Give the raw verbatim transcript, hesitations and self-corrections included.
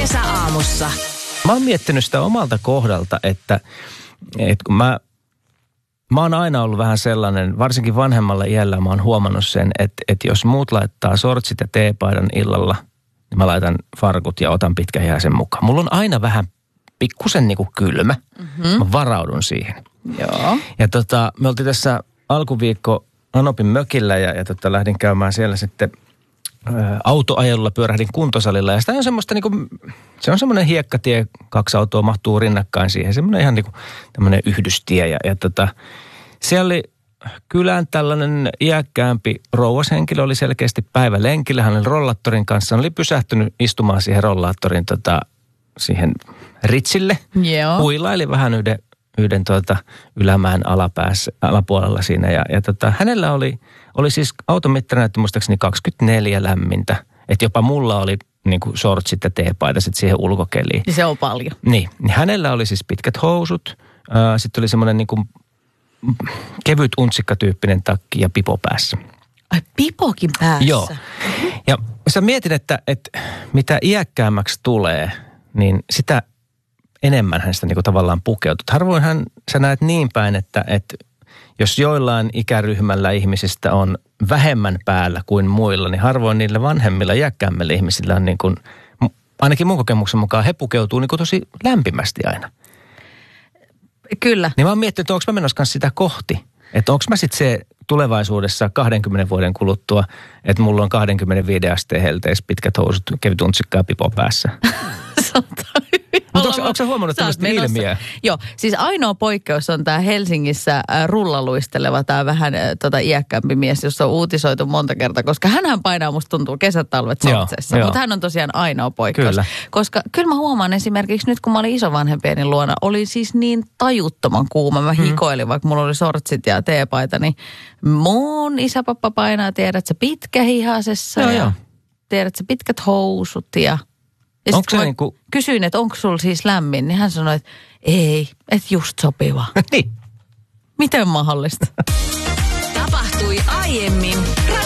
Kesäaamussa. Mä oon miettinyt sitä omalta kohdalta, että, että kun mä, mä oon aina ollut vähän sellainen, varsinkin vanhemmalla iällä mä oon huomannut sen, että, että jos muut laittaa sortsit ja teepaidan illalla, niin mä laitan farkut ja otan pitkähihaisen mukaan. Mulla on aina vähän pikkusen niinku kylmä. Mm-hmm. Mä varaudun siihen. Joo. Ja tota, me oltiin tässä alkuviikko Anopin mökillä ja, ja tota, lähdin käymään siellä sitten autoajelulla, pyörähdin kuntosalilla ja sitä on semmoista niinku, se on semmoinen hiekkatie, kaksi autoa mahtuu rinnakkain siihen, semmoinen ihan niinku tämmöinen yhdystie ja, ja tota, siellä oli kylän tällainen iäkkäämpi rouvashenkilö, oli selkeästi päivälenkillä, hän oli rollattorin kanssa, hän oli pysähtynyt istumaan siihen rollattorin tota, siihen ritsille, Joo. huilaili vähän yhden, yhden tuota, ylämään alapäässä, alapuolella siinä ja, ja tota, hänellä oli Oli siis automittari näytti muistaakseni kaksikymmentäneljä lämmintä. Että jopa mulla oli niinku shortsit ja teepaita sit siihen ulkokeliin. Ja se on paljon. Niin. niin hänellä oli siis pitkät housut. Sitten oli semmoinen niinku kevyt untsikkatyyppinen takki ja pipo päässä. Ai pipokin päässä? Joo. Ja sä mietin, että, että mitä iäkkäämmäksi tulee, niin sitä enemmän hän sitä niinku tavallaan pukeutuu. Harvoinhan sä näet niin päin, että, että jos joillain ikäryhmällä ihmisistä on vähemmän päällä kuin muilla, niin harvoin niillä vanhemmilla iäkkäämmillä ihmisillä on niin kuin, ainakin mun kokemuksen mukaan he pukeutuu niin kuin tosi lämpimästi aina. Kyllä. Niin mä oon miettinyt, että onko mä menossa sitä kohti. Että onko mä sitten se tulevaisuudessa kahdenkymmenen vuoden kuluttua, että mulla on kaksikymmentäviisi asteen helteessä pitkät housut, kevyt untsikka ja pipo päässä. Mutta onko, onko sä huomannut tämmöistä ilmiöä? Joo, siis ainoa poikkeus on tämä Helsingissä rullaluisteleva, tämä vähän tota, iäkkäämpi mies, jossa on uutisoitu monta kertaa, koska hänhän painaa, musta tuntuu, kesätalvet sortseissa. Mutta hän on tosiaan ainoa poikkeus. Kyllä. Koska kyllä mä huomaan esimerkiksi nyt, kun mä olin isovanhempieni luona, oli siis niin tajuttoman kuuma. Mä hmm. hikoilin, vaikka mulla oli sortsit ja teepaita, niin mun isäpappa painaa, tiedät sä, pitkähihaisessa joo, ja joo. tiedät sä, pitkät housut ja... Ja onko se niinku... kysyin, että onko sulla siis lämmin, niin hän sanoi, että ei, että just sopiva. Niin. Miten mahdollista? Tapahtui aiemmin